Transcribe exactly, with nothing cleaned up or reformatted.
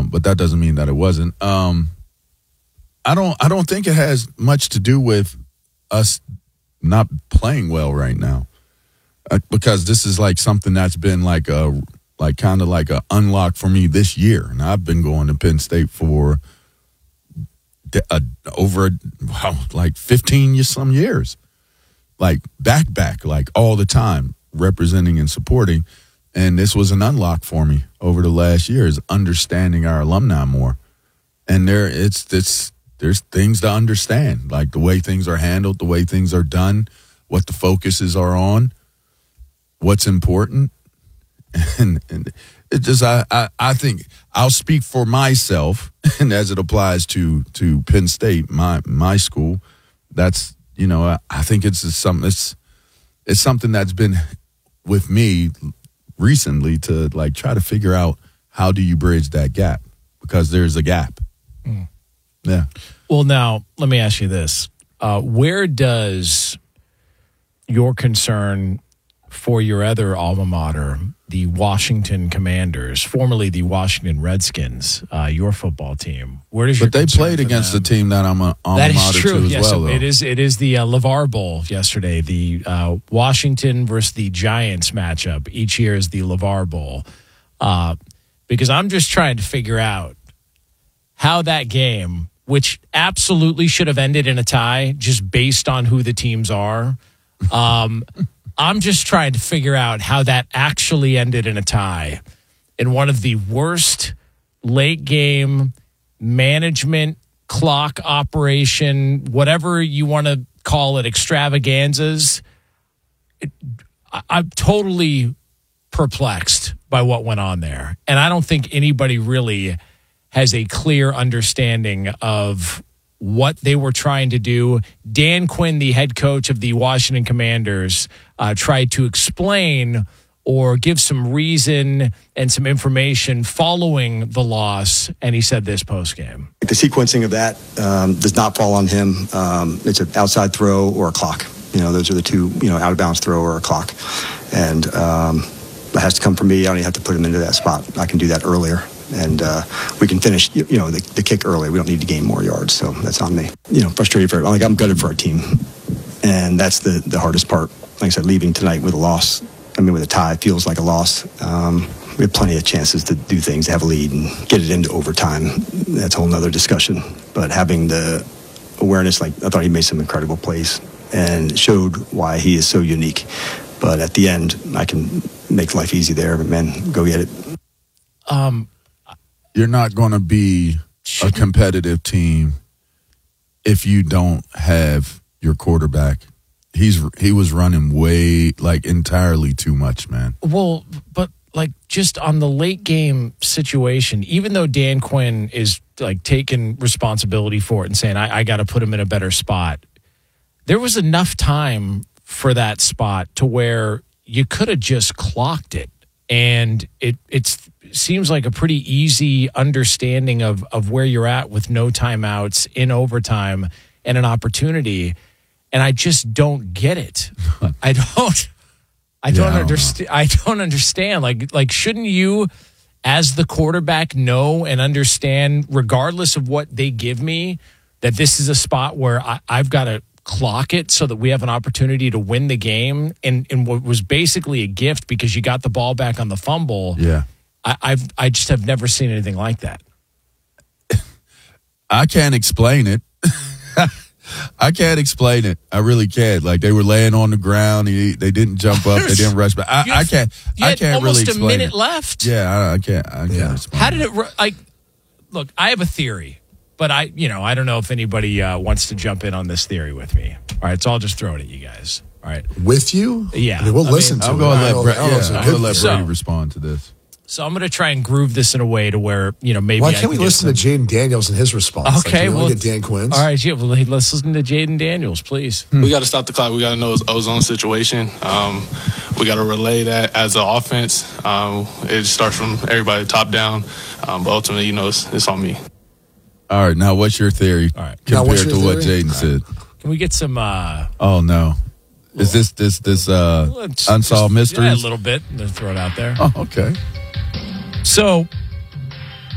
Um, but that doesn't mean that it wasn't. Um, I don't. I don't think it has much to do with us not playing well right now, uh, because this is like something that's been like a like kind of like a unlock for me this year, and I've been going to Penn State for a, over wow, like fifteen some years, like back back like all the time, representing and supporting. And this was an unlock for me over the last year, is understanding our alumni more. And there, it's it's there's things to understand, like the way things are handled, the way things are done, what the focuses are on, what's important. And, and it just, I, I, I think I'll speak for myself, and as it applies to to Penn State, my my school, that's, you know, I, I think it's something it's it's something that's been with me recently to like try to figure out how do you bridge that gap, because there's a gap. Mm. Yeah. Well, now let me ask you this: uh, where does your concern for your other alma mater, the Washington Commanders, formerly the Washington Redskins, uh, your football team, where does your but they played against the team that I'm a alma that is mater true. to as yes, well. Though. It is. It is the uh, LeVar Bowl yesterday. The uh, Washington versus the Giants matchup each year is the LeVar Bowl, uh, because I'm just trying to figure out how that game, which absolutely should have ended in a tie, just based on who the teams are. Um, I'm just trying to figure out how that actually ended in a tie in one of the worst late game management, clock operation, whatever you want to call it, extravaganzas. It, I, I'm totally perplexed by what went on there. And I don't think anybody really has a clear understanding of what they were trying to do. Dan Quinn, the head coach of the Washington Commanders, uh, tried to explain or give some reason and some information following the loss, and he said this postgame. The sequencing of that um, does not fall on him. Um, it's an outside throw or a clock. You know, those are the two, you know, out of bounds throw or a clock. And um, it has to come from me. I don't even have to put him into that spot. I can do that earlier. And uh, we can finish, you know, the, the kick early. We don't need to gain more yards, so that's on me. You know, frustrated for, like, I'm gutted for our team, and that's the, the hardest part. Like I said, leaving tonight with a loss, I mean, with a tie, feels like a loss. Um, we have plenty of chances to do things, have a lead, and get it into overtime. That's a whole nother discussion. But having the awareness, like, I thought he made some incredible plays and showed why he is so unique. But at the end, I can make life easy there. But, man, go get it. Um. You're not going to be a competitive team if you don't have your quarterback. He's he was running way, like, entirely too much, man. Well, but, like, just on the late game situation, even though Dan Quinn is, like, taking responsibility for it and saying, I, I got to put him in a better spot, there was enough time for that spot to where you could have just clocked it. And it it's seems like a pretty easy understanding of, of where you're at with no timeouts in overtime and an opportunity. And I just don't get it. I don't I don't yeah, understand I don't understand. Like like shouldn't you, as the quarterback, know and understand, regardless of what they give me, that this is a spot where I, I've got to clock it so that we have an opportunity to win the game, and, and what was basically a gift because you got the ball back on the fumble. Yeah. I, I've I just have never seen anything like that. I can't explain it. I can't explain it. I really can't. Like, they were laying on the ground. He, they didn't jump up. They didn't rush back. I, had, I can't. You I had can't almost really explain a minute it. left. Yeah, I, I can't. I can't Yeah. explain. How did it? Like, look, I have a theory, but I, you know, I don't know if anybody uh, wants to jump in on this theory with me. All right, so I'll just throw it at you guys. All right, with you? Yeah, I mean, we'll I listen mean, to I'm it. going to I let don't- Brady, I don't know if it's a yeah, I'm good going to let So- Brady respond to this. so I'm going to try and groove this in a way to where, you know, maybe Why I can't can we get listen some- to Jaden Daniels and his response? Okay, like, well, get Dan Quinn's. All right, yeah, well, let's listen to Jaden Daniels, please. We got to stop the clock. We got to know it's ozone situation. Um, we got to relay that as an offense. Um, it starts from everybody top down, um, but ultimately, you know, it's, it's on me. All right, now what's your theory All right. Now, compared what's your to what theory? Jaden said? Can we get some uh, Oh, no. Is this this this uh, let's unsolved just- mysteries? Yeah, a little bit. Let's throw it out there. Oh, okay. So